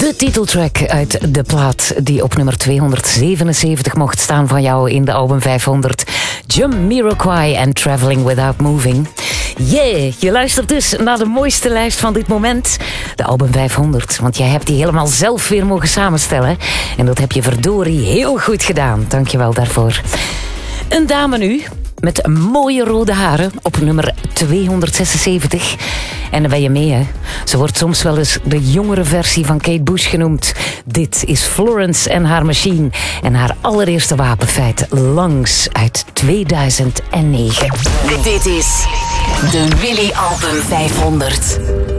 De titeltrack uit de plaat die op nummer 277 mocht staan van jou in de album 500. Jamiroquai en Traveling Without Moving. Yeah, je luistert dus naar de mooiste lijst van dit moment. De album 500, want jij hebt die helemaal zelf weer mogen samenstellen. En dat heb je verdorie heel goed gedaan. Dankjewel daarvoor. Een dame nu, met mooie rode haren op nummer 276. En dan ben je mee, hè. Ze wordt soms wel eens de jongere versie van Kate Bush genoemd. Dit is Florence en haar machine. En haar allereerste wapenfeit, Langs, uit 2009. Dit is de Willy Album 500.